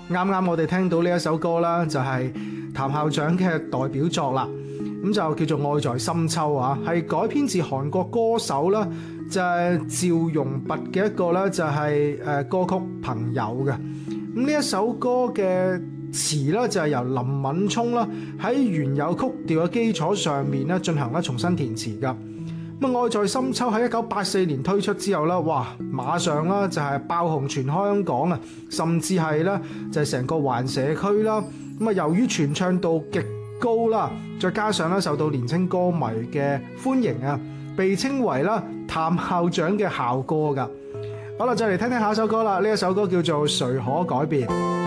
啱啱我哋聽到呢一首歌啦，就係譚校長嘅代表作啦，咁就叫做《愛在深秋》啊，係改編自韓國歌手啦，就係趙容弼嘅一個咧，就係歌曲《朋友》嘅。咁呢一首歌嘅詞咧就係由林敏聰啦喺原有曲調嘅基礎上面咧進行咧重新填詞噶。咁《愛在深秋》喺1984年推出之後啦，哇，馬上啦就係爆紅全香港啊，甚至係咧就係成個華人社區啦。咁啊，由於傳唱度極高啦，再加上咧受到年輕歌迷嘅歡迎啊，被稱為啦譚校長嘅校歌噶。好啦，再嚟聽聽下一首歌啦，呢一首歌叫做《誰可改變》。